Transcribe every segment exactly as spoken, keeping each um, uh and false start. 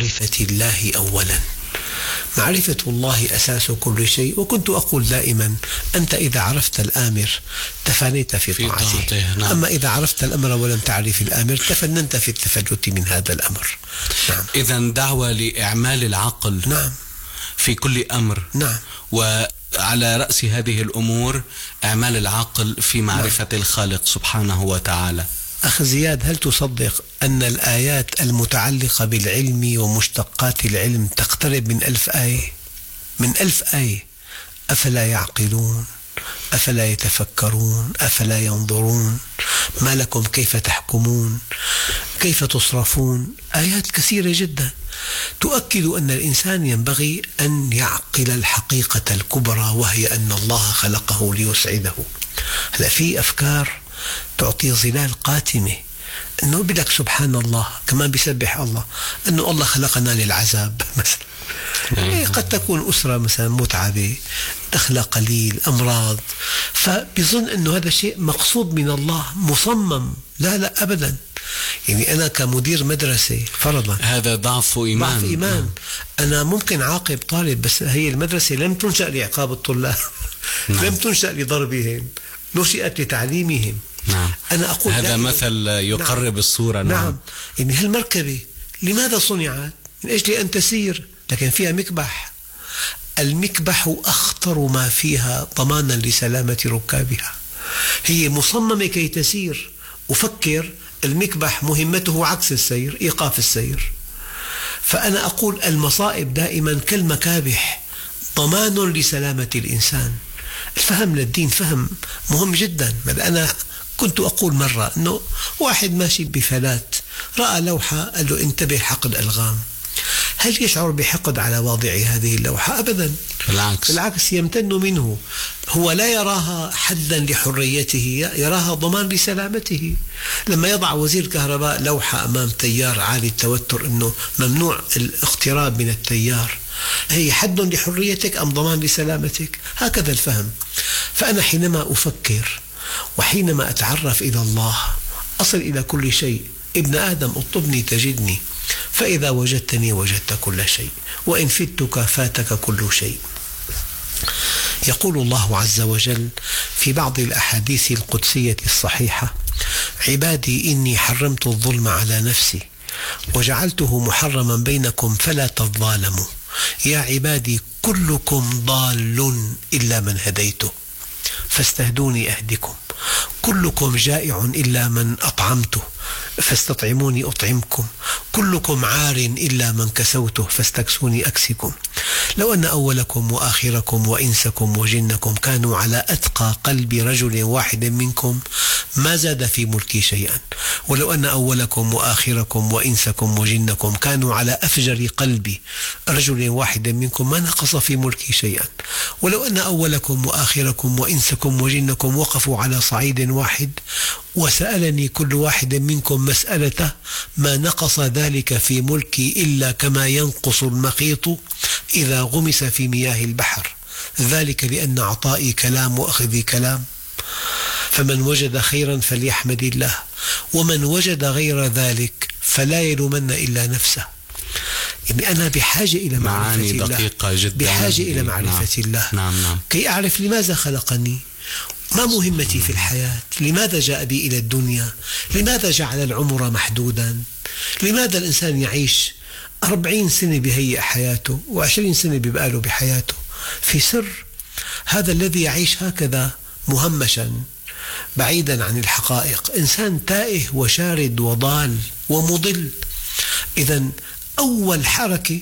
معرفة الله أولا. معرفة الله أساس كل شيء. وكنت أقول دائما أنت إذا عرفت الآمر تفانيت في طاعته، نعم. أما إذا عرفت الأمر ولم تعرف الآمر تفننت في التفلت من هذا الأمر. نعم. إذن دعوة لإعمال العقل، نعم، في كل أمر. نعم. وعلى رأس هذه الأمور إعمال العقل في معرفة نعم. الخالق سبحانه وتعالى. أخ زياد، هل تصدق أن الآيات المتعلقة بالعلم ومشتقات العلم تقترب من ألف آية؟ من ألف آية. أفلا يعقلون؟ أفلا يتفكرون؟ أفلا ينظرون؟ ما لكم كيف تحكمون؟ كيف تصرفون؟ آيات كثيرة جدا تؤكد أن الإنسان ينبغي أن يعقل الحقيقة الكبرى، وهي أن الله خلقه ليسعده. هلا في أفكار تعطي ظلال قاتمة، أنه بدك سبحان الله كمان بيسبح الله أنه الله خلقنا للعذاب مثلا. إيه، قد تكون أسرة مثلا متعبة، دخل قليل، أمراض، فبيظن أنه هذا شيء مقصود من الله مصمم. لا لا أبدا. يعني أنا كمدير مدرسة فرضا، هذا ضعف إيمان. ضعف إيمان. أنا ممكن عاقب طالب، بس هي المدرسة لم تنشأ لعقاب الطلاب. نعم. لم تنشأ لضربهم، نشأت لتعليمهم. نعم. أنا أقول هذا مثل يقرب نعم. الصورة. نعم. نعم. يعني هالمركبة لماذا صنعت؟ من أجل أن تسير، لكن فيها مكبح. المكبح أخطر ما فيها ضمانا لسلامة ركابها. هي مصممة كي تسير، وفكر المكبح مهمته عكس السير، إيقاف السير. فأنا أقول المصائب دائما كالمكابح، ضمان لسلامة الإنسان. الفهم للدين فهم مهم جدا. أنا كنت أقول مرة أنه واحد ماشي بفلات رأى لوحة قال له انتبه حقد ألغام. هل يشعر بحقد على واضع هذه اللوحة؟ أبدا، بالعكس. بالعكس يمتن منه. هو لا يراها حدا لحريته، يراها ضمان لسلامته. لما يضع وزير كهرباء لوحة أمام تيار عالي التوتر أنه ممنوع الاقتراب من التيار، هي حد لحريتك أم ضمان لسلامتك؟ هكذا الفهم. فأنا حينما أفكر وحينما أتعرف إلى الله أصل إلى كل شيء. ابن آدم اطلبني تجدني، فإذا وجدتني وجدت كل شيء، وإن فتك فاتك كل شيء. يقول الله عز وجل في بعض الأحاديث القدسية الصحيحة: عبادي إني حرمت الظلم على نفسي وجعلته محرما بينكم فلا تظالموا، يا عبادي كلكم ضال إلا من هديته فاستهدوني أهدكم، كلكم جائع إلا من أطعمته فاستطعموني أطعمكم، كلكم عار إلا من كسوته فاستكسوني أكسكم. لو أن أولكم وآخركم وإنسكم وجنكم كانوا على أتقى قلب رجل واحد منكم ما زاد في ملكي شيئا، ولو أن أولكم وآخركم وإنسكم وجنكم كانوا على أفجر قلب رجل واحد منكم ما نقص في ملكي شيئا، ولو أن أولكم وآخركم وإنسكم وجنكم وقفوا على صعيد واحد وسألني كل واحد منكم مسألته ما نقص ذلك في ملكي إلا كما ينقص المخيط إذا غمس في مياه البحر، ذلك لأن عطائي كلام وأخذي كلام. فمن وجد خيرا فليحمد الله، ومن وجد غير ذلك فلا يلومن إلا نفسه. يعني أنا بحاجة إلى معرفة الله، دقيقة جدا، بحاجة إلى معرفة نعم. الله نعم نعم. كي أعرف لماذا خلقني، ما مهمتي في الحياة، لماذا جاء بي إلى الدنيا، لماذا جعل العمر محدودا، لماذا الإنسان يعيش أربعين سنة بهيئ حياته وعشرين سنة ببقاله بحياته في سر. هذا الذي يعيش هكذا مهمشا بعيدا عن الحقائق إنسان تائه وشارد وضال ومضل. إذن أول حركة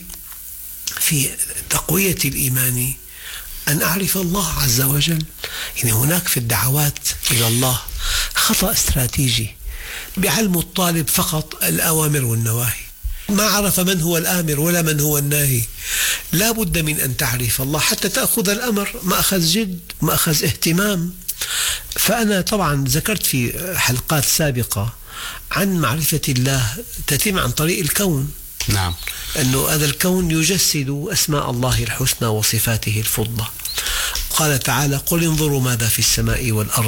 في تقوية الإيمان أن أعرف الله عز وجل. يعني هناك في الدعوات إلى الله خطأ استراتيجي بعلم الطالب فقط الأوامر والنواهي، ما عرف من هو الآمر ولا من هو الناهي. لا بد من أن تعرف الله حتى تأخذ الأمر مأخذ جد، مأخذ اهتمام. فأنا طبعا ذكرت في حلقات سابقة عن معرفة الله تتم عن طريق الكون. نعم. أنه هذا الكون يجسد أسماء الله الحسنى وصفاته الفضلى. قال تعالى: قل انظروا ماذا في السماء والأرض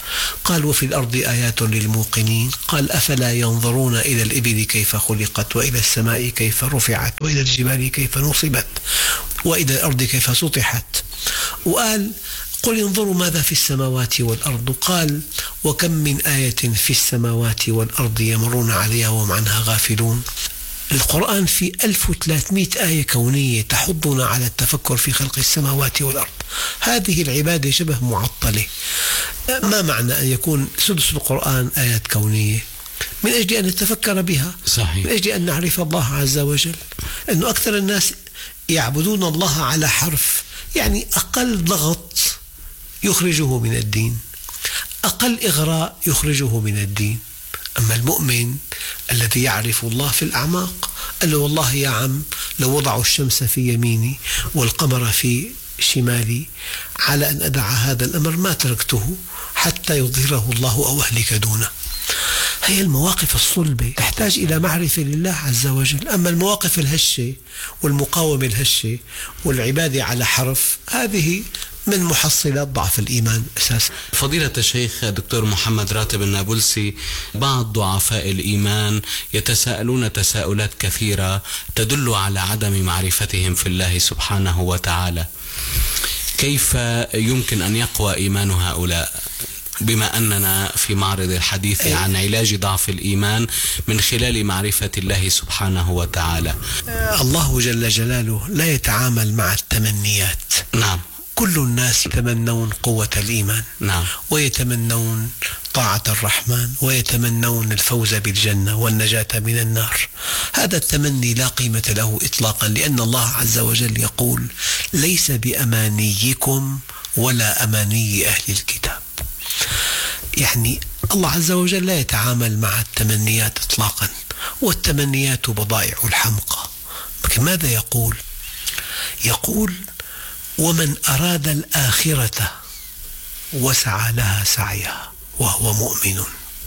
قال وفي الأرض آيات للموقنين. قال أفلا ينظرون إلى الإبل كيف خلقت وإلى السماء كيف رفعت وإلى الجبال كيف نصبت وإلى الأرض كيف سطحت. وقال قل انظروا ماذا في السماوات والأرض. قال وكم من آية في السماوات والأرض يمرون عليها وهم عنها غافلون. القرآن في ألف وثلاثمئة آية كونية تحضنا على التفكر في خلق السماوات والأرض. هذه العبادة شبه معطلة. ما معنى أن يكون سدس القرآن آيات كونية؟ من أجل أن نتفكر بها، صحيح. من أجل أن نعرف الله عز وجل. أنه أكثر الناس يعبدون الله على حرف، يعني أقل ضغط يخرجه من الدين، أقل إغراء يخرجه من الدين. أما المؤمن الذي يعرف الله في الأعماق قال له والله يا عم لو وضعوا الشمس في يميني والقمر في شمالي على أن أدع هذا الأمر ما تركته حتى يظهره الله أو أهلك دونه. هي المواقف الصلبة تحتاج إلى معرفة لله عز وجل. أما المواقف الهشة والمقاومة الهشة والعبادة على حرف، هذه من محصلات ضعف الإيمان أساسا. فضيلة الشيخ دكتور محمد راتب النابلسي، بعض ضعفاء الإيمان يتساءلون تساؤلات كثيرة تدل على عدم معرفتهم في الله سبحانه وتعالى. كيف يمكن أن يقوى إيمان هؤلاء، بما أننا في معرض الحديث عن علاج ضعف الإيمان من خلال معرفة الله سبحانه وتعالى؟ الله جل جلاله لا يتعامل مع التمنيات. نعم. كل الناس يتمنون قوة الإيمان، نعم، ويتمنون طاعة الرحمن، ويتمنون الفوز بالجنة والنجاة من النار. هذا التمني لا قيمة له إطلاقا، لأن الله عز وجل يقول ليس بأمانيكم ولا أماني أهل الكتاب. يعني الله عز وجل لا يتعامل مع التمنيات إطلاقا، والتمنيات بضائع الحمقى. لكن ماذا يقول؟ يقول ومن أراد الآخرة وسعى لها سعيها وهو مؤمن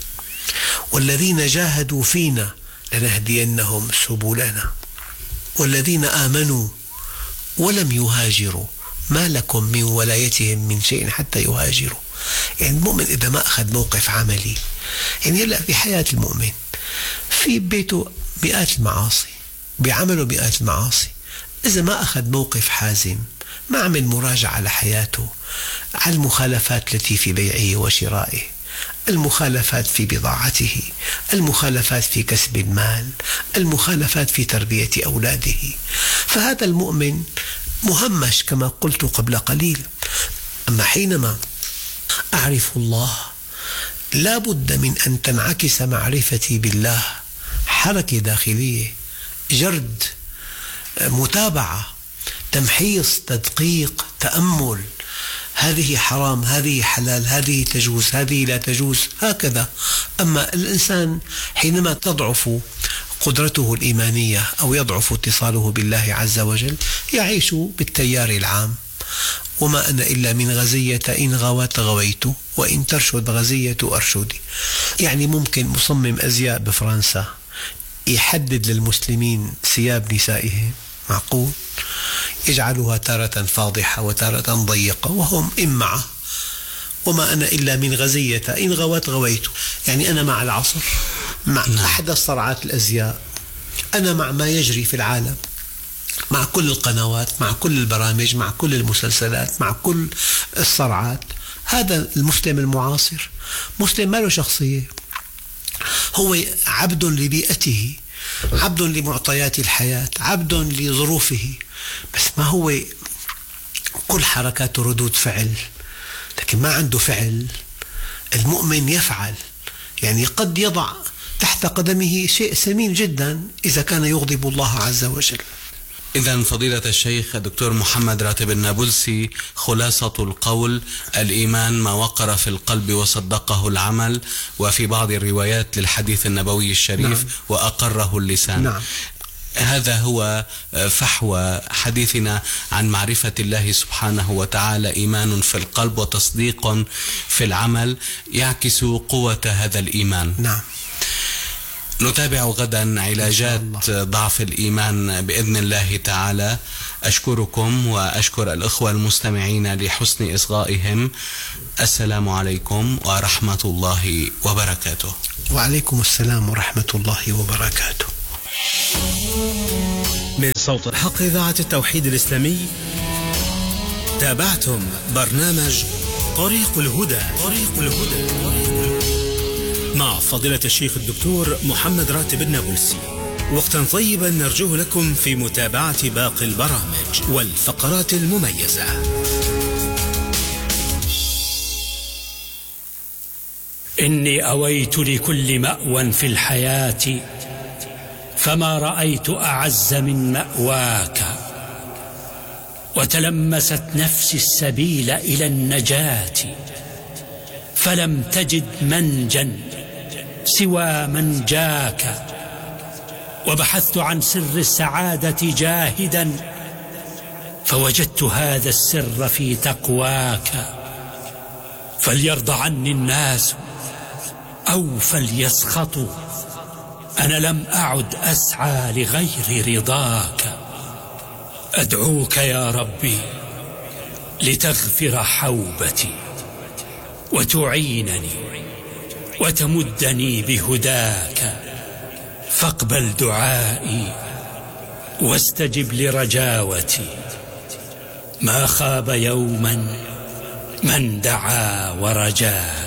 والذين جاهدوا فينا لنهدينهم سبلنا والذين آمنوا ولم يهاجروا ما لكم من ولايتهم من شيء حتى يهاجروا. يعني المؤمن إذا ما أخذ موقف عملي، يعني هلأ في حياة المؤمن في بيته مئات المعاصي، بعمله مئات المعاصي، إذا ما أخذ موقف حازم، ما عمل مراجعة لحياته على المخالفات التي في بيعه وشرائه، المخالفات في بضاعته، المخالفات في كسب المال، المخالفات في تربية أولاده، فهذا المؤمن مهمش كما قلت قبل قليل. أما حينما أعرف الله لا بد من أن تنعكس معرفتي بالله حركة داخلية، جرد، متابعة، تمحيص، تدقيق، تأمل، هذه حرام، هذه حلال، هذه تجوز، هذه لا تجوز، هكذا. أما الإنسان حينما تضعف قدرته الإيمانية أو يضعف اتصاله بالله عز وجل يعيش بالتيار العام، وما أنا إلا من غزية إن غوت غويت وإن ترشد غزية أرشدي. يعني ممكن مصمم أزياء بفرنسا يحدد للمسلمين ثياب نسائهم، معقول؟ يجعلها تارة فاضحة وتارة ضيقة وهم إمعة، وما أنا إلا من غزية إن غوت غويت. يعني أنا مع العصر، مع أحدث صناعات الأزياء، أنا مع ما يجري في العالم، مع كل القنوات، مع كل البرامج، مع كل المسلسلات، مع كل الصرعات. هذا المسلم المعاصر مسلم ما له شخصية، هو عبد لبيئته، عبد لمعطيات الحياة، عبد لظروفه، بس ما هو كل حركاته ردود فعل، لكن ما عنده فعل. المؤمن يفعل، يعني قد يضع تحت قدمه شيء ثمين جدا إذا كان يغضب الله عز وجل. إذن فضيلة الشيخ دكتور محمد راتب النابلسي، خلاصة القول الإيمان ما وقر في القلب وصدقه العمل، وفي بعض الروايات للحديث النبوي الشريف نعم. وأقره اللسان. نعم. هذا هو فحوى حديثنا عن معرفة الله سبحانه وتعالى، إيمان في القلب وتصديق في العمل يعكس قوة هذا الإيمان. نعم. نتابع غدا علاجات ضعف الإيمان بإذن الله تعالى. أشكركم وأشكر الأخوة المستمعين لحسن إصغائهم. السلام عليكم ورحمة الله وبركاته. وعليكم السلام ورحمة الله وبركاته. من صوت الحق إذاعة التوحيد الإسلامي، تابعتم برنامج طريق الهدى طريق الهدى مع فضيلة الشيخ الدكتور محمد راتب النابلسي. وقتا طيبا نرجوه لكم في متابعة باقي البرامج والفقرات المميزة. إني أويت لكل مأوى في الحياة، فما رأيت أعز من مأواك. وتلمست نفسي السبيل إلى النجاة، فلم تجد منجا سوى من جاك. وبحثت عن سر السعادة جاهدا، فوجدت هذا السر في تقواك. فليرضى عني الناس أو فليسخطوا، أنا لم أعد أسعى لغير رضاك. أدعوك يا ربي لتغفر حوبتي، وتعينني وتمدني بهداك. فاقبل دعائي واستجب لرجاوتي. ما خاب يوما من دعا ورجاك.